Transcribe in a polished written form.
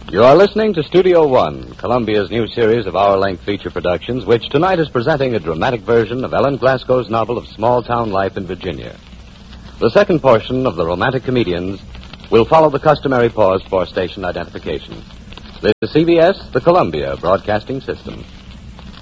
You are listening to Studio One, Columbia's new series of hour-length feature productions, which tonight is presenting a dramatic version of Ellen Glasgow's novel of small-town life in Virginia. The second portion of The Romantic Comedians will follow the customary pause for station identification. This is CBS, the Columbia Broadcasting System.